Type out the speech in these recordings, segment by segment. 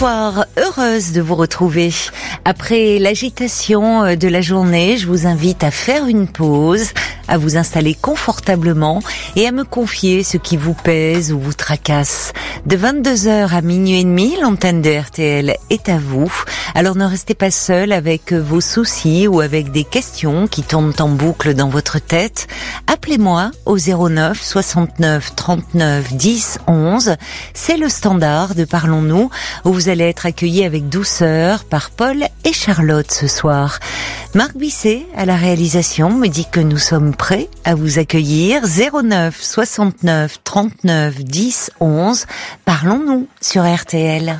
Bonsoir, heureuse de vous retrouver. Après l'agitation de la journée, je vous invite à faire une pause, à vous installer confortablement et à me confier ce qui vous pèse ou vous tracasse. De 22h à minuit et demi, l'antenne de RTL est à vous. Alors ne restez pas seul avec vos soucis ou avec des questions qui tournent en boucle dans votre tête. Appelez-moi au 09 69 39 10 11. C'est le standard de Parlons-nous, où vous allez être accueillis avec douceur par Paul et Charlotte ce soir. Marc Bisset, à la réalisation, me dit que nous sommes prêts à vous accueillir. 09 69 39 10 11. Parlons-nous sur RTL.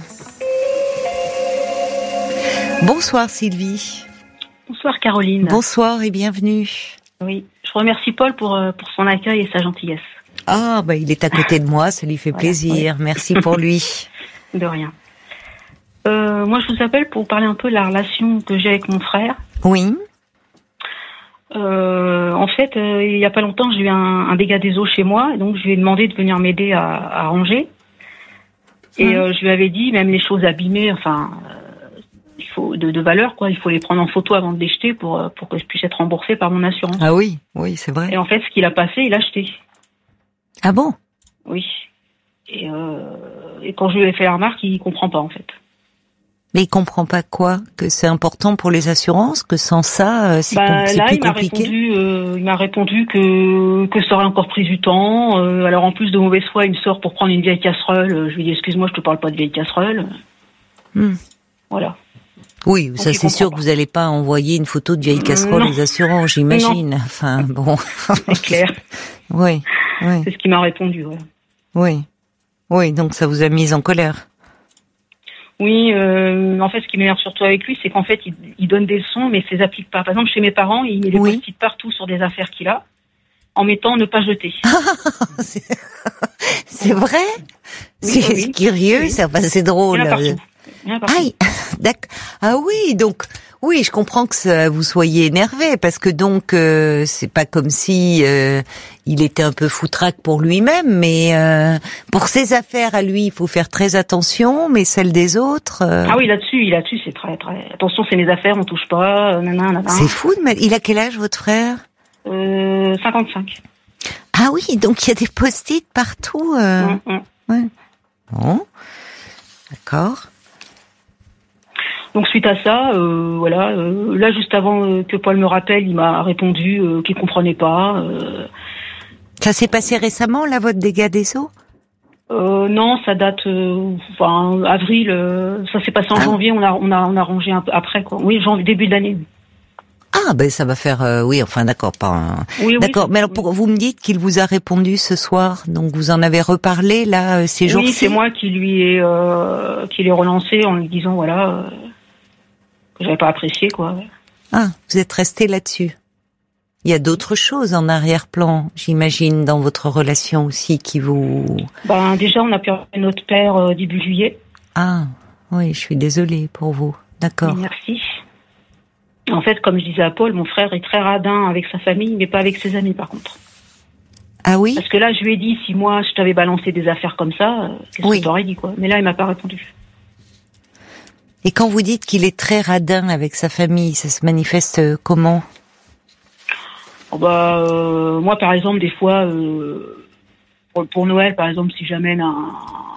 Bonsoir Sylvie. Bonsoir Caroline. Bonsoir et bienvenue. Oui, je remercie Paul pour son accueil et sa gentillesse. Ah, il est à côté de moi, ça lui fait plaisir. Oui. Merci pour lui. De rien. Moi, je vous appelle pour parler un peu de la relation que j'ai avec mon frère. Oui. En fait, il y a pas longtemps, j'ai eu un dégât des eaux chez moi, et donc je lui ai demandé de venir m'aider à ranger. Et je lui avais dit, même les choses abîmées, il faut de valeur, quoi. Il faut les prendre en photo avant de les jeter pour que je puisse être remboursée par mon assurance. Ah oui, c'est vrai. Et en fait, ce qu'il a pas fait, il a acheté. Ah bon? Oui. Et quand je lui ai fait la remarque, il comprend pas, en fait. Mais il comprend pas quoi? Que c'est important pour les assurances? Que sans ça, c'est plus compliqué? Il m'a répondu que ça aurait encore pris du temps. Alors en plus de mauvaise foi, il me sort pour prendre une vieille casserole. Je lui dis, excuse-moi, je te parle pas de vieille casserole. Voilà. Oui, donc ça c'est sûr que vous n'allez pas envoyer une photo de vieille casserole aux assurances, j'imagine. Non. Enfin, bon. C'est clair. Oui. C'est ce qu'il m'a répondu, voilà. Oui, donc ça vous a mis en colère. Oui, en fait, ce qui m'énerve surtout avec lui, c'est qu'en fait, il donne des leçons, mais il ne les applique pas. Par exemple, chez mes parents, il met des post-it partout sur des affaires qu'il a, en mettant ne pas jeter. C'est vrai? C'est curieux, ça, c'est drôle. D'accord. Ah oui, donc oui, je comprends que vous soyez énervé parce que donc c'est pas comme si il était un peu foutraque pour lui-même, mais pour ses affaires à lui, il faut faire très attention, mais celles des autres. Ah oui, là-dessus, c'est très attention, c'est mes affaires, on touche pas. C'est fou de mettre. Il a quel âge votre frère? 55. Ah oui, donc il y a des post-it partout. Ouais. Bon, d'accord. Donc suite à ça, là juste avant que Paul me rappelle, il m'a répondu qu'il comprenait pas. Ça s'est passé récemment, là, votre dégât des eaux? Non, ça date avril. Ça s'est passé en janvier. On a rangé un peu après, quoi. Oui, début de l'année. Ah ça va faire d'accord, pas. Oui, d'accord. Mais alors vous me dites qu'il vous a répondu ce soir, donc vous en avez reparlé là ces jours-ci. Oui, c'est moi qui l'ai relancé en lui disant que j'avais pas apprécié, quoi. Ah, vous êtes resté là-dessus. Il y a d'autres choses en arrière-plan, j'imagine, dans votre relation aussi qui vous... Déjà, on a perdu notre père début juillet. Ah, oui, je suis désolée pour vous. D'accord. Merci. En fait, comme je disais à Paul, mon frère est très radin avec sa famille, mais pas avec ses amis, par contre. Ah oui? Parce que là, je lui ai dit, si moi, je t'avais balancé des affaires comme ça, qu'est-ce que t'aurais dit, quoi. Mais là, il m'a pas répondu. Et quand vous dites qu'il est très radin avec sa famille, ça se manifeste comment? Moi, par exemple, des fois, pour Noël, par exemple, si j'amène